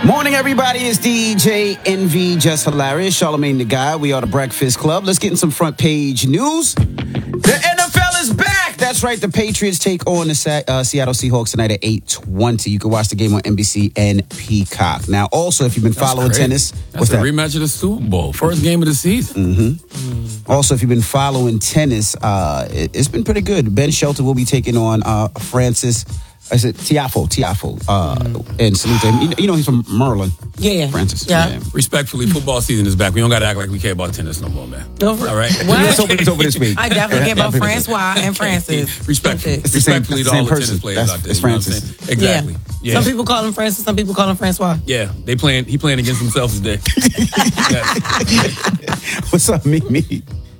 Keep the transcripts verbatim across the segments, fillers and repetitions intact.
Morning, everybody. It's D J Envy, just hilarious. Charlamagne the Guy. We are the Breakfast Club. Let's get in some front page news. The N F L is back. That's right. The Patriots take on the Sa- uh, Seattle Seahawks tonight at eight twenty. You can watch the game on N B C and Peacock. Now, also, if you've been That's following crazy. tennis, That's what's a that? rematch of the Super Bowl, first game of the season. Mm-hmm. Also, if you've been following tennis, uh, it, it's been pretty good. Ben Shelton will be taking on uh, Francis. I said Tiafo, Tiafo, uh, mm. and salute to him. You know, you know he's from Maryland. Yeah, Francis. Yeah. yeah. Respectfully, football season is back. We don't got to act like we care about tennis no more, man. Over. All right. It's over, it's over this week. I definitely care about Francois and Francis. Respectfully, It's the same- respectfully it's to the all same the tennis person. players That's- out there. it's you know what I'm Francis. saying? Exactly. Yeah. Yeah. Some people call him Francis. Some people call him Francois. Yeah, they playing. He playing against himself today. Yes. What's up, me, me?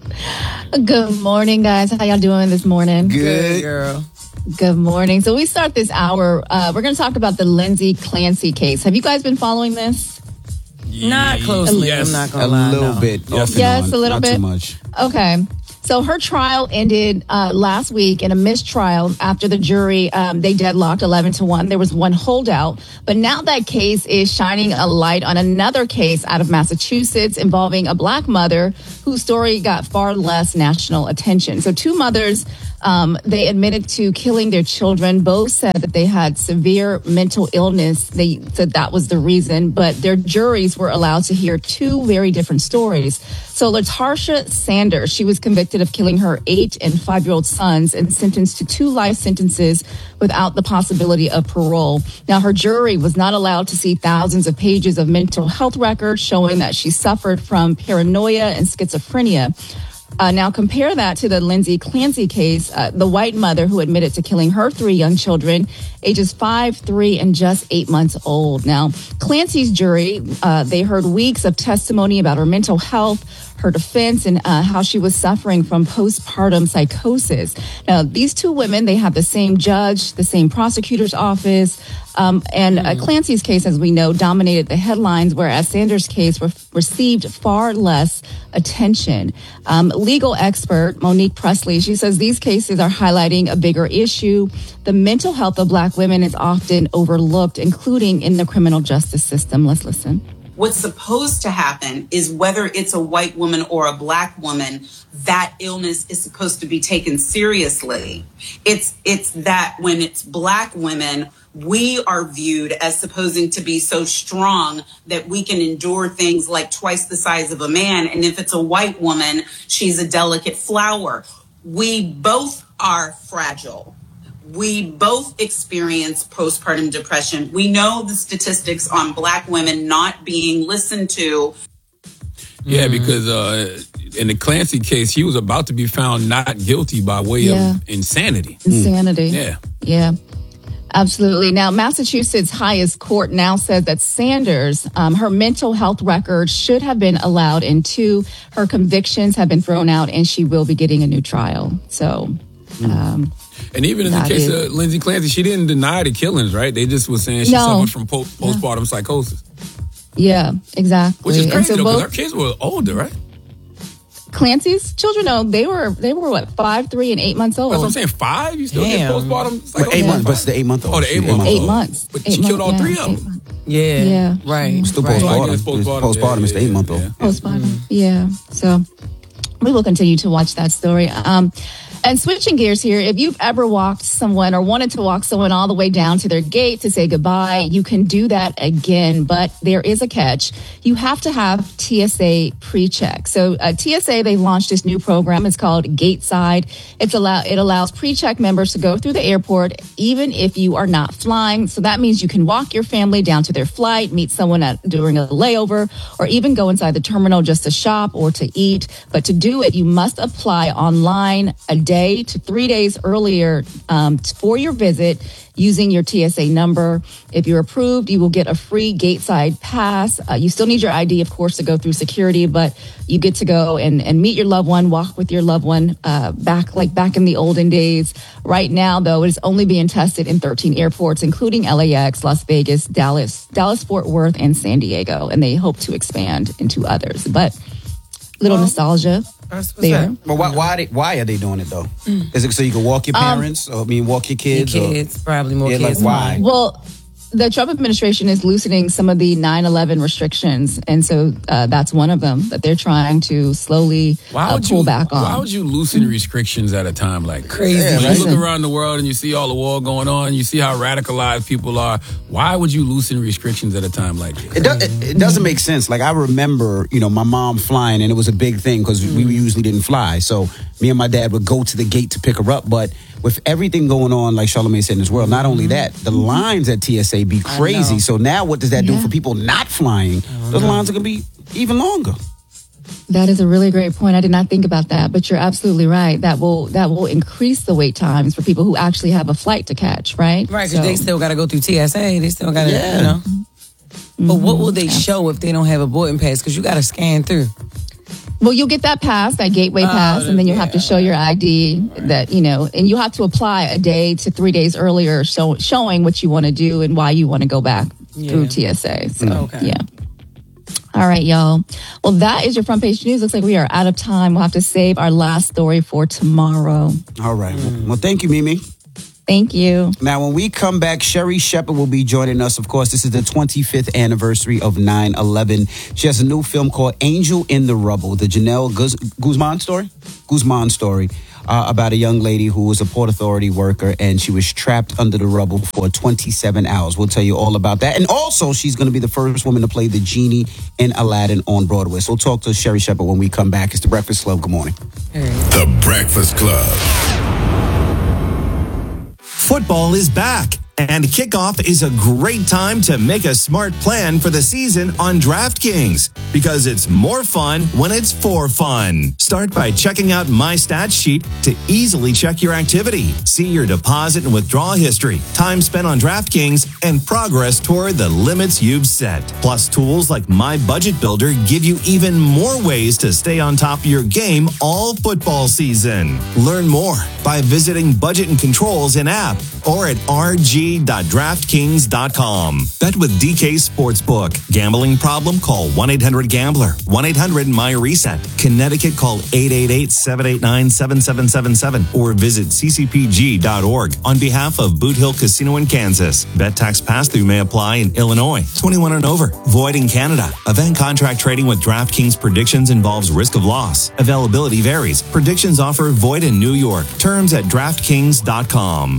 Good morning, guys. How y'all doing this morning? Good. girl. Good morning. So we start this hour. Uh, we're going to talk about the Lindsay Clancy case. Have you guys been following this? Not closely. Yes. I'm not A gonna lie. little no. bit. Yes. off and Yes, on, a little not bit. too much. Okay. So her trial ended uh, last week in a mistrial after the jury, um, they deadlocked eleven to one. There was one holdout. But now that case is shining a light on another case out of Massachusetts involving a black mother whose story got far less national attention. So two mothers, um, they admitted to killing their children. Both said that they had severe mental illness. They said that was the reason, but their juries were allowed to hear two very different stories. So Latarsha Sanders, she was convicted of killing her eight and five-year-old sons and sentenced to two life sentences without the possibility of parole. Now, her jury was not allowed to see thousands of pages of mental health records showing that she suffered from paranoia and schizophrenia. Uh, now, compare that to the Lindsay Clancy case, uh, the white mother who admitted to killing her three young children, ages five, three, and just eight months old. Now, Clancy's jury, uh, they heard weeks of testimony about her mental health, her defense, and uh, how she was suffering from postpartum psychosis. Now, these two women, they have the same judge, the same prosecutor's office, um, and uh, Clancy's case, as we know, dominated the headlines, whereas Sanders' case re- received far less attention. Um, legal expert Monique Presley, she says these cases are highlighting a bigger issue. The mental health of black women is often overlooked, including in the criminal justice system. Let's listen. What's supposed to happen is whether it's a white woman or a black woman, that illness is supposed to be taken seriously. It's it's that when it's black women, we are viewed as supposing to be so strong that we can endure things like twice the size of a man. And if it's a white woman, she's a delicate flower. We both are fragile. We both experience postpartum depression. We know the statistics on black women not being listened to. Yeah, because uh, in the Clancy case, he was about to be found not guilty by way Yeah. of insanity. Insanity. Yeah. Yeah. Absolutely. Now, Massachusetts highest court now says that Sanders, um, her mental health record should have been allowed into. Her convictions have been thrown out, and she will be getting a new trial. So, um, And even in the That case is- of Lindsay Clancy, she didn't deny the killings, right? They just were saying she No. suffered from po- postpartum psychosis, yeah, exactly. which is And crazy so though, because her both kids were older, right? Clancy's children, no, they were they were what five, three, and eight months old. That's what I'm saying. Five? You still Damn. get postpartum psychosis? But eight months, but it's the eight month old. Oh, the eight month Eight old. months. But Eight she killed months, all yeah, three eight of them. months. Yeah. Yeah. Right. Still right. postpartum. It's postpartum. It's postpartum. It's the eight month old. Yeah. Postpartum. Yeah. So we will continue to watch that story. Um, and switching gears here, if you've ever walked someone or wanted to walk someone all the way down to their gate to say goodbye, you can do that again. But there is a catch. You have to have T S A pre-check. So uh, T S A, they launched this new program. It's called Gateside. It's allow it allows pre-check members to go through the airport even if you are not flying. So that means you can walk your family down to their flight, meet someone at, during a layover, or even go inside the terminal just to shop or to eat. But to do it, you must apply online a day to three days earlier um, for your visit using your T S A number. If you're approved, you will get a free Gateside pass. Uh, you still need your I D, of course, to go through security, but you get to go and, and meet your loved one, walk with your loved one uh, back like back in the olden days. Right now, though, it is only being tested in thirteen airports, including L A X, Las Vegas, Dallas, Dallas-Fort Worth, and San Diego, and they hope to expand into others. But little Well, nostalgia That's what's there. up. But why, why, are they, why are they doing it, though? Is it so you can walk your parents? or I mean, walk your Your kids? or- kids, probably more Yeah, kids. like, why? Well, the Trump administration is loosening some of the nine eleven restrictions. And so uh, that's one of them that they're trying to slowly uh, pull you, back on. Why would you loosen restrictions at a time like that? Crazy. Yeah, you right? look around the world and you see all the war going on, you see how radicalized people are. Why would you loosen restrictions at a time like this? It, do, it, it doesn't make sense. Like, I remember, you know, my mom flying, and it was a big thing because mm. we usually didn't fly. So me and my dad would go to the gate to pick her up. But with everything going on, like Charlamagne said in this world, not only that, the lines at T S A be crazy. So now what does that yeah. do for people not flying? Those know. lines are going to be even longer. That is a really great point. I did not think about that, but you're absolutely right. That will that will increase the wait times for people who actually have a flight to catch, right? Right, because so, they still got to go through T S A. They still got to, yeah. you know. Mm-hmm. But what will they show if they don't have a boarding pass? Because you got to scan through. Well, you'll get that pass, that gateway pass, uh, and then you'll yeah. have to show your I D that, you know, and you have to apply a day to three days earlier, so, showing what you want to do and why you want to go back yeah. through T S A. So, okay. yeah. All right, y'all. Well, that is your front page news. Looks like we are out of time. We'll have to save our last story for tomorrow. All right. Mm. Well, thank you, Mimi. Thank you. Now, when we come back, Sherri Shepherd will be joining us. Of course, this is the twenty-fifth anniversary of nine eleven. She has a new film called Angel in the Rubble, the Janelle Guz- Guzman story, Guzman story uh, about a young lady who was a Port Authority worker, and she was trapped under the rubble for twenty-seven hours. We'll tell you all about that. And also, she's going to be the first woman to play the genie in Aladdin on Broadway. So we'll talk to Sherri Shepherd when we come back. It's The Breakfast Club. Good morning. The Breakfast Club. Football is back, and kickoff is a great time to make a smart plan for the season on DraftKings, because it's more fun when it's for fun. Start by checking out My Stats Sheet to easily check your activity, see your deposit and withdrawal history, time spent on DraftKings, and progress toward the limits you've set. Plus, tools like My Budget Builder give you even more ways to stay on top of your game all football season. Learn more by visiting Budget and Controls in app or at r g dot draft kings dot com. Bet with D K Sportsbook. Gambling problem? Call one eight hundred gambler. one eight hundred my reset. Connecticut, call eight eight eight, seven eight nine, seven seven seven seven or visit c c p g dot org on behalf of Boot Hill Casino in Kansas. Bet tax pass-through may apply in Illinois. twenty-one and over. Void in Canada. Event contract trading with DraftKings predictions involves risk of loss. Availability varies. Predictions offer void in New York. Terms at draft kings dot com.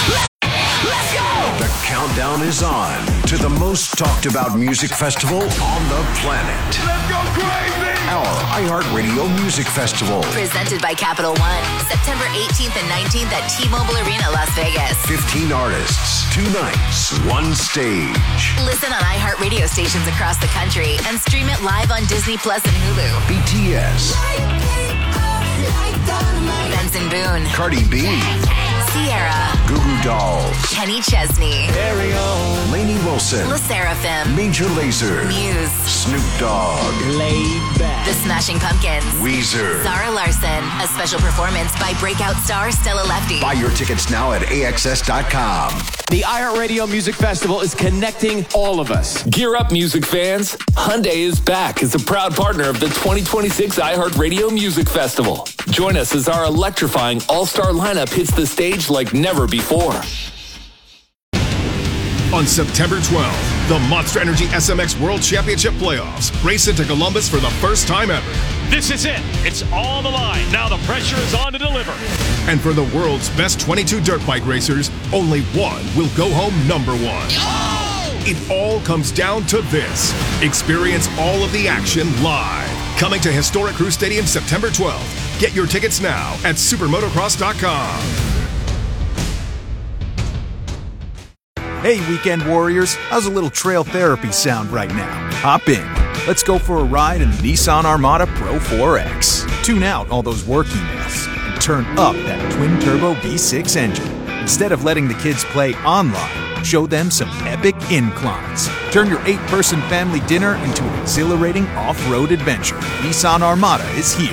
The countdown is on to the most talked about music festival on the planet. Let's go crazy! Our iHeartRadio Music Festival. Presented by Capital One. September eighteenth and nineteenth at T-Mobile Arena, Las Vegas. fifteen artists, two nights, one stage. Listen on iHeartRadio stations across the country and stream it live on Disney Plus and Hulu. B T S. Benson Boone. Cardi B. Sierra. Goo Goo Dolls. Kenny Chesney. Lainey Wilson. La Seraphim. Major Lazer. Muse. Snoop Dogg. The Smashing Pumpkins. Weezer. Zara Larson. A special performance by breakout star Stella Lefty. Buy your tickets now at A X S dot com. The iHeartRadio Music Festival is connecting all of us. Gear up, music fans. Hyundai is back as a proud partner of the twenty twenty-six iHeartRadio Music Festival. Join us as our electrifying all-star lineup hits the stage like never before. On September twelfth, the Monster Energy S M X World Championship Playoffs race into Columbus for the first time ever. This is it. It's all on the line. Now the pressure is on to deliver. And for the world's best twenty-two dirt bike racers, only one will go home number one. Oh! It all comes down to this. Experience all of the action live. Coming to Historic Crew Stadium September twelfth. Get your tickets now at supermotocross dot com. Hey, weekend warriors, how's a little trail therapy sound right now? Hop in. Let's go for a ride in the Nissan Armada Pro four X. Tune out all those work emails and turn up that twin-turbo V six engine. Instead of letting the kids play online, show them some epic inclines. Turn your eight-person family dinner into an exhilarating off-road adventure. Nissan Armada is here.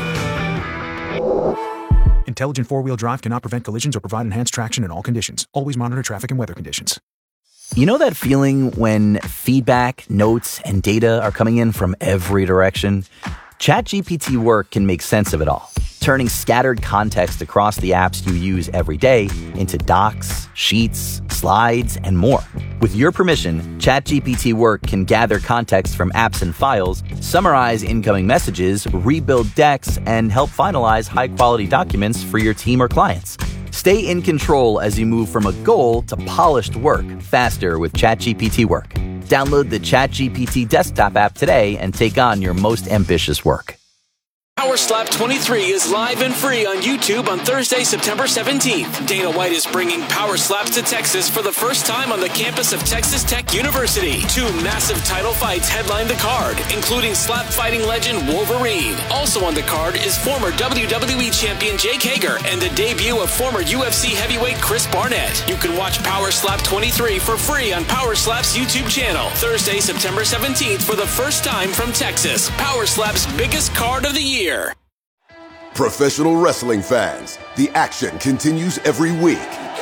Intelligent four-wheel drive cannot prevent collisions or provide enhanced traction in all conditions. Always monitor traffic and weather conditions. You know that feeling when feedback, notes, and data are coming in from every direction? ChatGPT Work can make sense of it all. turning scattered context across the apps you use every day into docs, sheets, slides, and more. With your permission, ChatGPT Work can gather context from apps and files, summarize incoming messages, rebuild decks, and help finalize high-quality documents for your team or clients. Stay in control as you move from a goal to polished work faster with ChatGPT Work. Download the ChatGPT desktop app today and take on your most ambitious work. Power Slap twenty-three is live and free on YouTube on Thursday, September seventeenth. Dana White is bringing Power Slaps to Texas for the first time on the campus of Texas Tech University. Two massive title fights headline the card, including slap fighting legend Wolverine. Also on the card is former W W E champion Jake Hager and the debut of former U F C heavyweight Chris Barnett. You can watch Power Slap twenty-three for free on Power Slap's YouTube channel. Thursday, September seventeenth for the first time from Texas. Power Slap's biggest card of the year. Professional wrestling fans, the action continues every week.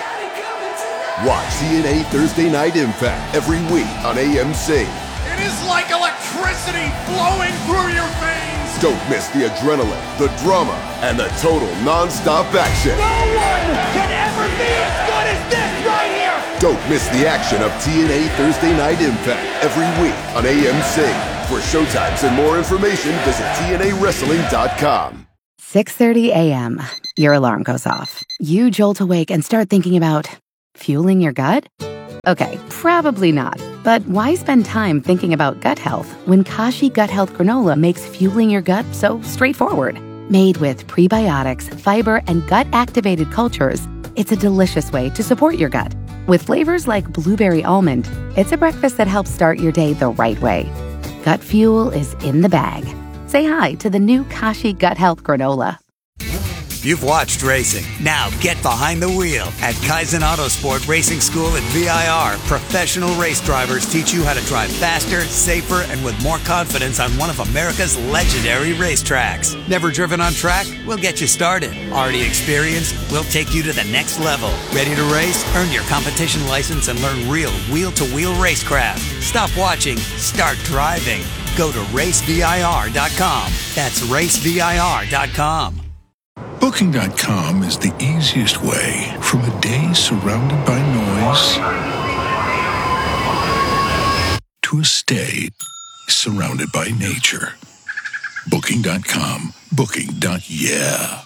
Watch T N A Thursday Night Impact every week on A M C. It is like electricity flowing through your veins. Don't miss the adrenaline, the drama, and the total non-stop action. No one can ever be as good as this right here. Don't miss the action of T N A Thursday Night Impact every week on A M C. For showtimes and more information, visit T N A wrestling dot com. six thirty a.m. Your alarm goes off. You jolt awake and start thinking about fueling your gut? Okay, probably not. But why spend time thinking about gut health when Kashi Gut Health Granola makes fueling your gut so straightforward? Made with prebiotics, fiber, and gut-activated cultures, it's a delicious way to support your gut. With flavors like blueberry almond, it's a breakfast that helps start your day the right way. Gut fuel is in the bag. Say hi to the new Kashi Gut Health Granola. You've watched racing. Now get behind the wheel. At Kaizen Autosport Racing School at V I R, professional race drivers teach you how to drive faster, safer, and with more confidence on one of America's legendary racetracks. Never driven on track? We'll get you started. Already experienced? We'll take you to the next level. Ready to race? Earn your competition license and learn real wheel-to-wheel racecraft. Stop watching. Start driving. Go to race V I R dot com. That's race V I R dot com. Booking dot com is the easiest way from a day surrounded by noise to a stay surrounded by nature. Booking dot com. Booking. Yeah.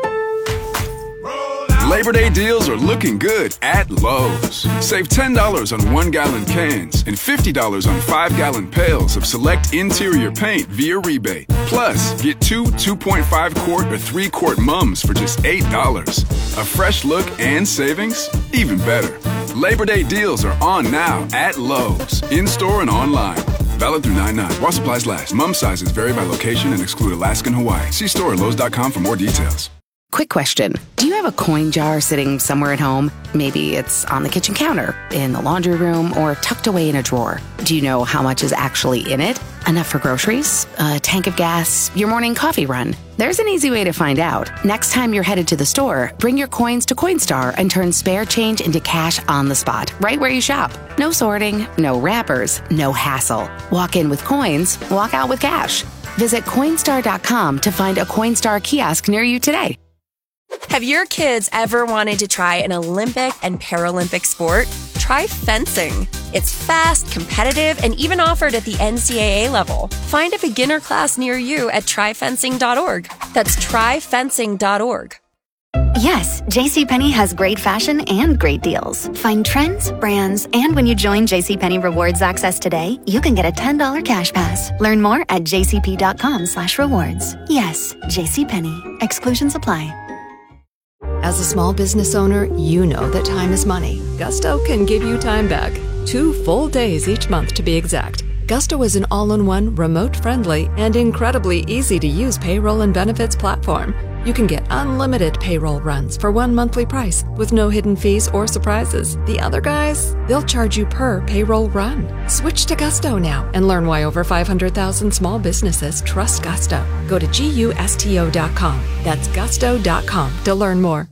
Labor Day deals are looking good at Lowe's. Save ten dollars on one-gallon cans and fifty dollars on five-gallon pails of select interior paint via rebate. Plus, get two two point five quart or three quart mums for just eight dollars. A fresh look and savings? Even better. Labor Day deals are on now at Lowe's, in-store and online. Valid through nine nine. While supplies last. Mum sizes vary by location and exclude Alaska and Hawaii. See store at lowes dot com for more details. Quick question. Do you have a coin jar sitting somewhere at home? Maybe it's on the kitchen counter, in the laundry room, or tucked away in a drawer. Do you know how much is actually in it? Enough for groceries? A tank of gas? Your morning coffee run? There's an easy way to find out. Next time you're headed to the store, bring your coins to Coinstar and turn spare change into cash on the spot, right where you shop. No sorting, no wrappers, no hassle. Walk in with coins, walk out with cash. Visit Coinstar dot com to find a Coinstar kiosk near you today. Have your kids ever wanted to try an Olympic and Paralympic sport? Try fencing. It's fast, competitive, and even offered at the N C double A level. Find a beginner class near you at try fencing dot org. That's try fencing dot org. Yes, JCPenney has great fashion and great deals. Find trends, brands, and when you join JCPenney Rewards Access today, you can get a ten dollars cash pass. Learn more at j c p dot com slash rewards. Yes, JCPenney. Exclusions apply. As a small business owner, you know that time is money. Gusto can give you time back. Two full days each month to be exact. Gusto is an all-in-one, remote-friendly, and incredibly easy-to-use payroll and benefits platform. You can get unlimited payroll runs for one monthly price with no hidden fees or surprises. The other guys, they'll charge you per payroll run. Switch to Gusto now and learn why over five hundred thousand small businesses trust Gusto. Go to gusto dot com. That's gusto dot com to learn more.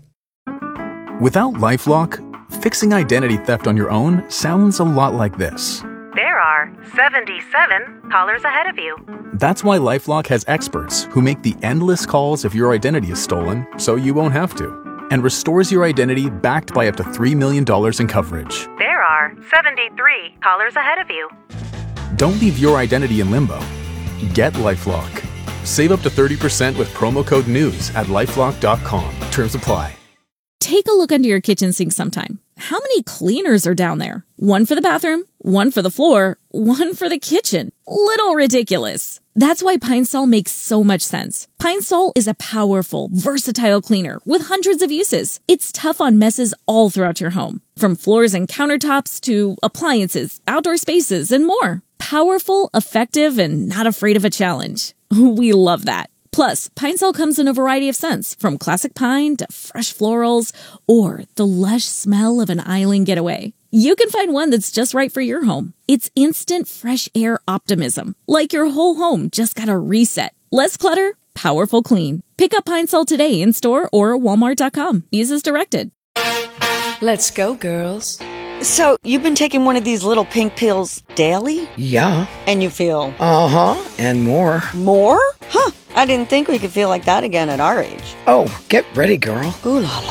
Without LifeLock, fixing identity theft on your own sounds a lot like this. There There are seventy-seven callers ahead of you. That's why LifeLock has experts who make the endless calls if your identity is stolen so you won't have to, and restores your identity backed by up to three million dollars in coverage. There are seventy-three callers ahead of you. Don't leave your identity in limbo. Get LifeLock. Save up to thirty percent with promo code NEWS at lifelock dot com. Terms apply. Take a look under your kitchen sink sometime. How many cleaners are down there? One for the bathroom, one for the floor, one for the kitchen. Little ridiculous. That's why Pine Sol makes so much sense. Pine Sol is a powerful, versatile cleaner with hundreds of uses. It's tough on messes all throughout your home, from floors and countertops to appliances, outdoor spaces, and more. Powerful, effective, and not afraid of a challenge. We love that. Plus, Pine Sol comes in a variety of scents, from classic pine to fresh florals, or the lush smell of an island getaway. You can find one that's just right for your home. It's instant fresh air optimism, like your whole home just got a reset. Less clutter, powerful clean. Pick up Pine Sol today in store or walmart dot com. Use as directed. Let's go, girls. So, you've been taking one of these little pink pills daily? Yeah. And you feel? Uh-huh, and more. More? Huh. I didn't think we could feel like that again at our age. Oh, get ready, girl. Ooh la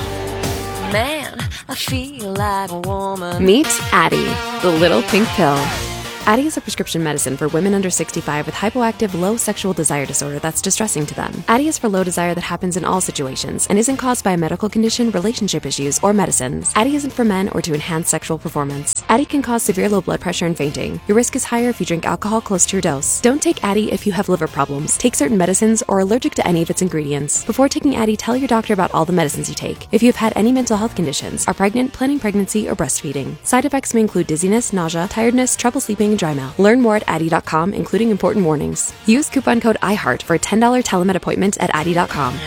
la. Man, I feel like a woman. Meet Addie, the little pink pill. Addie is a prescription medicine for women under sixty-five with hypoactive low sexual desire disorder that's distressing to them. Addie is for low desire that happens in all situations and isn't caused by a medical condition, relationship issues, or medicines. Addie isn't for men or to enhance sexual performance. Addie can cause severe low blood pressure and fainting. Your risk is higher if you drink alcohol close to your dose. Don't take Addie if you have liver problems, take certain medicines, or are allergic to any of its ingredients. Before taking Addie, tell your doctor about all the medicines you take. If you have had any mental health conditions, are pregnant, planning pregnancy, or breastfeeding. Side effects may include dizziness, nausea, tiredness, trouble sleeping, and dry mouth. Learn more at Addie dot com, including important warnings. Use coupon code iHeart for a ten dollars telemed appointment at Addie dot com.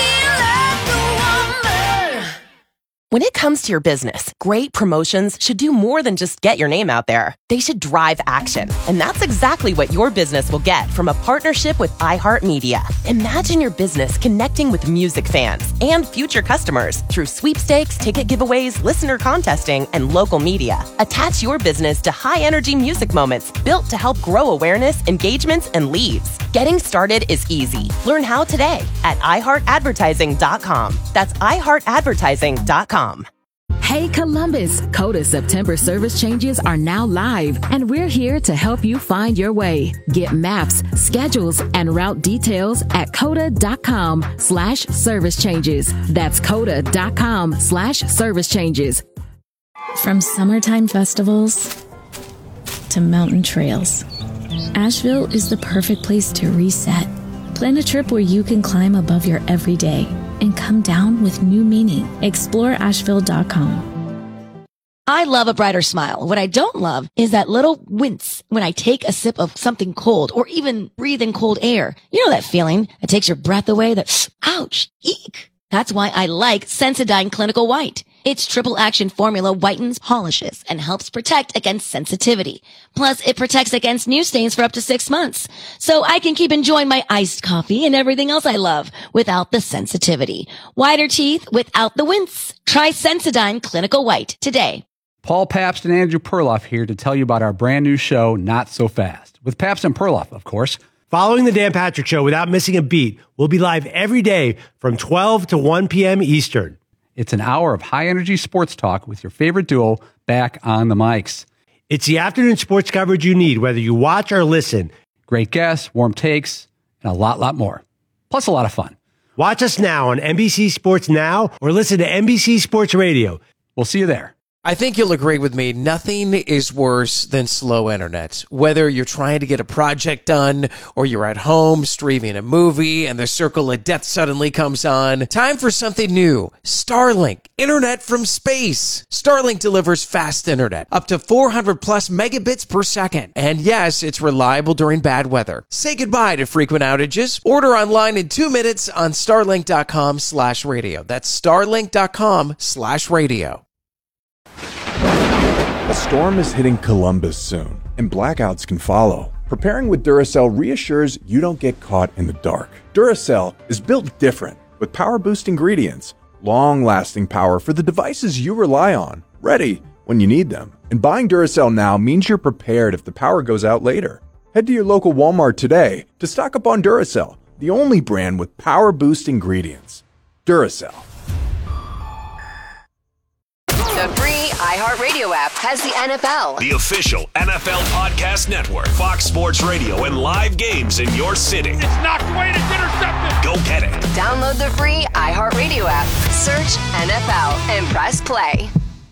When it comes to your business, great promotions should do more than just get your name out there. They should drive action. And that's exactly what your business will get from a partnership with iHeartMedia. Imagine your business connecting with music fans and future customers through sweepstakes, ticket giveaways, listener contesting, and local media. Attach your business to high-energy music moments built to help grow awareness, engagements, and leads. Getting started is easy. Learn how today at i heart advertising dot com. That's i heart advertising dot com. Hey Columbus, Coda September service changes are now live, and we're here to help you find your way. Get maps, schedules, and route details at coda dot com slash service changes. That's coda dot com slash service changes. From summertime festivals to mountain trails, Asheville is the perfect place to reset. Plan a trip where you can climb above your everyday and come down with new meaning. explore asheville dot com. I love a brighter smile. What I don't love is that little wince when I take a sip of something cold or even breathe in cold air. You know that feeling that takes your breath away, that ouch, eek. That's why I like Sensodyne Clinical White. Its triple action formula whitens, polishes, and helps protect against sensitivity. Plus, it protects against new stains for up to six months. So I can keep enjoying my iced coffee and everything else I love without the sensitivity. Whiter teeth without the wince. Try Sensodyne Clinical White today. Paul Pabst and Andrew Perloff here to tell you about our brand new show, Not So Fast, with Pabst and Perloff, of course. Following the Dan Patrick Show without missing a beat, we'll be live every day from twelve to one p.m. Eastern. It's an hour of high-energy sports talk with your favorite duo back on the mics. It's the afternoon sports coverage you need, whether you watch or listen. Great guests, warm takes, and a lot, lot more. Plus a lot of fun. Watch us now on N B C Sports Now or listen to N B C Sports Radio. We'll see you there. I think you'll agree with me. Nothing is worse than slow internet. Whether you're trying to get a project done or you're at home streaming a movie and the circle of death suddenly comes on. Time for something new. Starlink. Internet from space. Starlink delivers fast internet. Up to four hundred plus megabits per second. And yes, it's reliable during bad weather. Say goodbye to frequent outages. Order online in two minutes on starlink.com slash radio. That's starlink.com slash radio. A storm is hitting Columbus soon, and blackouts can follow. Preparing with Duracell reassures you don't get caught in the dark. Duracell is built different, with power boost ingredients, long-lasting power for the devices you rely on, ready when you need them. And buying Duracell now means you're prepared if the power goes out later. Head to your local Walmart today to stock up on Duracell, the only brand with power boost ingredients. Duracell. The free iHeartRadio app has the N F L. The official N F L podcast network, Fox Sports Radio, and live games in your city. It's knocked away and it's intercepted. Go get it. Download the free iHeartRadio app. Search N F L and press play.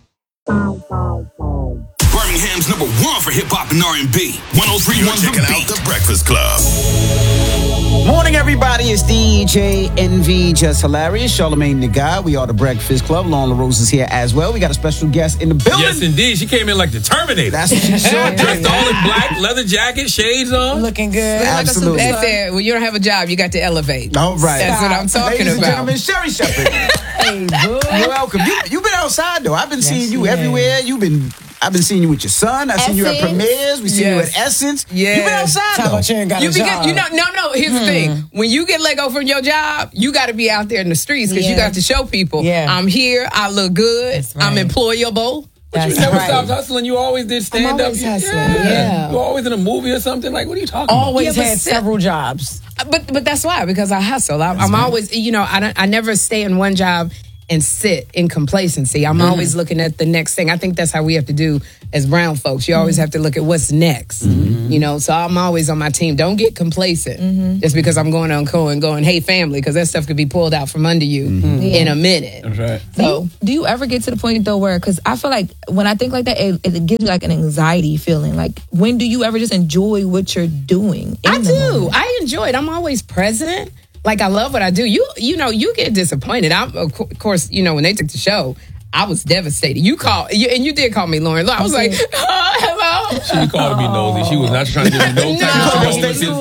Birmingham's number one for hip-hop and R and B. one oh three point one Checking out The Breakfast Club. Morning, everybody. It's D J N V, Just Hilarious, Charlamagne the God. We are The Breakfast Club. Lauren LaRose is here as well. We got a special guest in the building. Yes, indeed. She came in like the Terminator. That's what she sure did. Dressed all in black, leather jacket, shades on. Looking good. Absolutely. That's it. When you don't have a job, you got to elevate. All right. That's what I'm talking Ladies about. Ladies and gentlemen, Sherri Shepherd. Hey, boo. You're welcome. You, you've been outside, though. I've been yes, seeing you yeah. everywhere. You've been... I've been seeing you with your son. I've seen you at premieres. We've seen yes. you at Essence. Yes. You've been outside, Talk though. About you ain't got you a job. Get, you know, no, no. Here's hmm. the thing. When you get let go from your job, you got to be out there in the streets because yeah. you got to show people, yeah. I'm here, I look good, right. I'm employable. But That's you never right. stopped hustling. You always did stand I'm always up. Hustling. Yeah. yeah. You were always in a movie or something. Like, what are you talking always about? Always had se- several jobs. But but that's why, because I hustle. I, I'm right. always, you know, I, don't, I never stay in one job and sit in complacency. I'm mm-hmm. always looking at the next thing. I think that's how we have to do as brown folks. You always mm-hmm. have to look at what's next. Mm-hmm. You know, so I'm always on my team. Don't get complacent mm-hmm. just because I'm going on call and going, hey, family, because that stuff could be pulled out from under you mm-hmm. in a minute. That's right. So, do you, do you ever get to the point, though, where, because I feel like when I think like that, it, it gives me like an anxiety feeling. Like, when do you ever just enjoy what you're doing? I do. Moment? I enjoy it. I'm always present. Like, I love what I do. You you know, you get disappointed. I'm, of course, you know, when they took the show, I was devastated. You called, you, and you did call me Lauren. I was like, oh, hello. She called me nosy. She was not trying to give me no time. She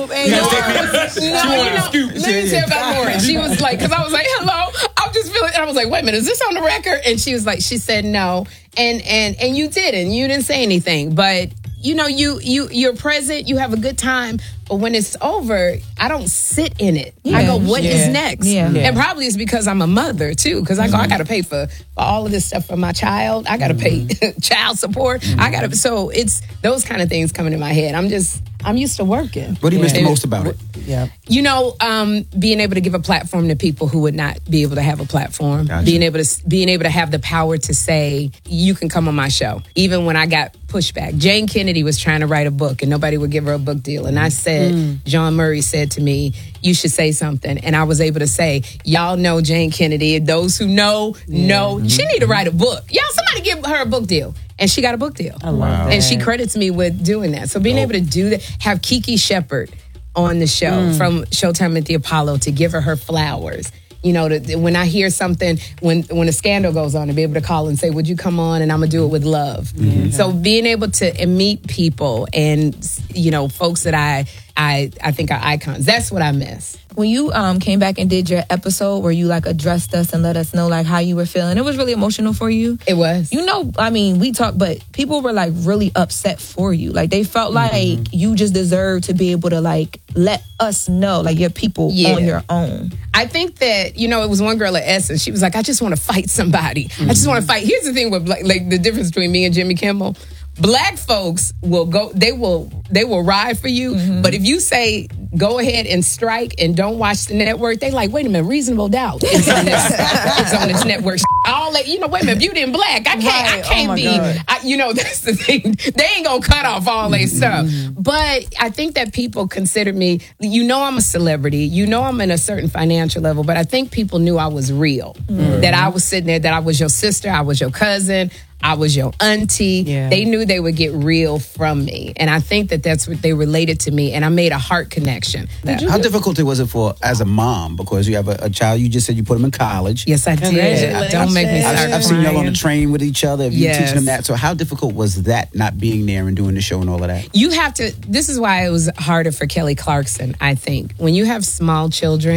wanted to scoop. Let me tell you about Lauren. She was like, because I was like, hello. I'm just feeling, and I was like, wait a minute, is this on the record? And she was like, she said no. And and and you didn't. You didn't say anything. But, you know, you, you, you're present. You have a good time. But when it's over, I don't sit in it. Yeah. I go, what yeah. is next? Yeah. Yeah. And probably it's because I'm a mother, too. Because I go, mm-hmm. I got to pay for, for all of this stuff for my child. I got to pay child support. Mm-hmm. I got to. So it's those kind of things coming in my head. I'm just, I'm used to working. What do you yeah. miss the most about it? Yeah. You know, um, being able to give a platform to people who would not be able to have a platform. Gotcha. Being able to being able to have the power to say, you can come on my show. Even when I got pushback. Jane Kennedy was trying to write a book and nobody would give her a book deal. And I said, mm. John Murray said to me, you should say something. And I was able to say, y'all know Jane Kennedy. Those who know, yeah. know. Mm-hmm. She need to write a book. Y'all, somebody give her a book deal. And she got a book deal. I love that. And she credits me with doing that. So being oh. able to do that, have Kiki Shepard on the show mm. from Showtime at the Apollo to give her her flowers. You know, to, when I hear something, when when a scandal goes on, to be able to call and say, would you come on? And I'm going to do it with love. Mm-hmm. So being able to meet people and, you know, folks that I, I, I think are icons, that's what I miss. When you um, came back and did your episode where you like addressed us and let us know like how you were feeling, it was really emotional for you. It was. You know, I mean, we talked, but people were like really upset for you. Like they felt mm-hmm. like you just deserved to be able to like let us know, like your people yeah. on your own. I think that, you know, it was one girl at Essence. She was like, I just want to fight somebody. Mm-hmm. I just want to fight. Here's the thing with like, like the difference between me and Jimmy Kimmel. Black folks will go, they will they will ride for you. Mm-hmm. But if you say, go ahead and strike and don't watch the network, they like, wait a minute, Reasonable Doubt is on this, it's on this network. All that, you know, wait a minute, Beauty and Black. I can't, right. I can't oh be, I, you know, that's the thing. They ain't gonna cut off all their stuff. But I think that people consider me, you know, I'm a celebrity. You know, I'm in a certain financial level, but I think people knew I was real. Mm-hmm. That I was sitting there, that I was your sister, I was your cousin, I was your auntie. Yeah. They knew they would get real from me. And I think that that's what they related to me. And I made a heart connection. How difficult was it for, as a mom, because you have a, a child, you just said you put him in college. Yes, I did. I don't make me start I've, I've seen y'all on the train with each other. You yes. teaching them that. So how difficult was that, not being there and doing the show and all of that? You have to, this is why it was harder for Kelly Clarkson, I think. When you have small children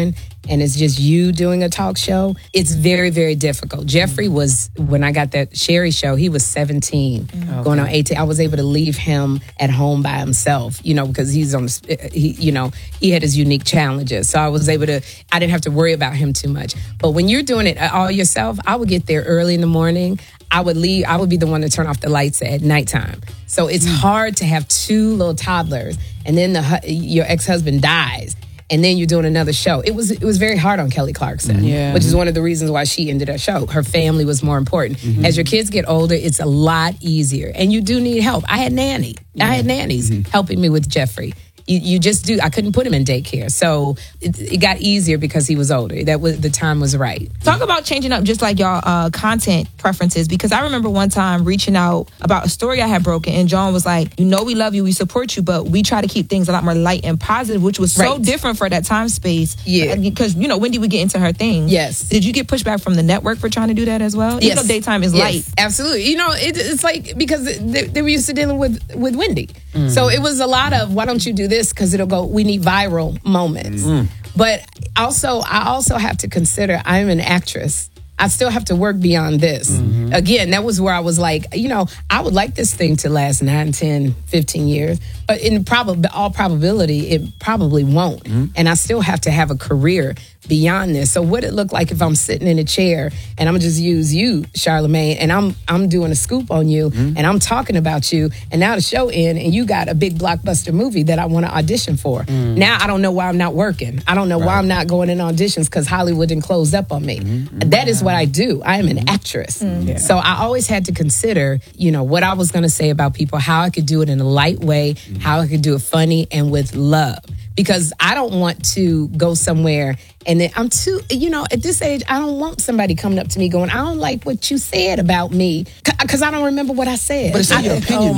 and it's just you doing a talk show, it's very, very difficult. Jeffrey was, when I got that Sherry show, he was seventeen, okay. going on eighteen. I was able to leave him at home by himself, you know, because he's on, he, you know, he had his unique challenges. So I was able to, I didn't have to worry about him too much. But when you're doing it all yourself, I would get there early in the morning. I would leave, I would be the one to turn off the lights at nighttime. So it's mm. hard to have two little toddlers and then the your ex-husband dies and then you're doing another show. It was it was very hard on Kelly Clarkson, yeah. which is one of the reasons why she ended her show. Her family was more important. Mm-hmm. As your kids get older, it's a lot easier. And you do need help. I had nanny. Yeah. I had nannies mm-hmm. helping me with Jeffrey. You, you just do. I couldn't put him in daycare, so it, it got easier because he was older. That was the time was right. Talk about changing up, just like y'all uh, content preferences. Because I remember one time reaching out about a story I had broken, and John was like, "You know, we love you, we support you, but we try to keep things a lot more light and positive," which was so right. different for that time space. Yeah, because you know, Wendy would get into her thing. Yes. Did you get pushback from the network for trying to do that as well? Yes. Even though daytime is yes. light. Absolutely. You know, it, it's like because they, they were used to dealing with with Wendy, mm. so it was a lot of why don't you do this because it'll go. We need viral moments. Mm. But also, I also have to consider I'm an actress. I still have to work beyond this. Mm-hmm. Again, that was where I was like, you know, I would like this thing to last nine, ten, fifteen years. But in prob- all probability, it probably won't. Mm-hmm. And I still have to have a career beyond this. So what it look like if I'm sitting in a chair and I'm gonna just use you, Charlamagne, and I'm I'm doing a scoop on you mm-hmm. and I'm talking about you, and now the show in and you got a big blockbuster movie that I want to audition for. Mm-hmm. Now I don't know why I'm not working. I don't know right. why I'm not going in auditions because Hollywood didn't close up on me. Mm-hmm. That is what I do. I am an actress. Mm-hmm. Yeah. So I always had to consider, you know, what I was gonna say about people, how I could do it in a light way, mm-hmm. how I could do it funny and with love. Because I don't want to go somewhere and then I'm too, you know, at this age, I don't want somebody coming up to me going, I don't like what you said about me. Because I don't remember what I said. But it's in your opinion,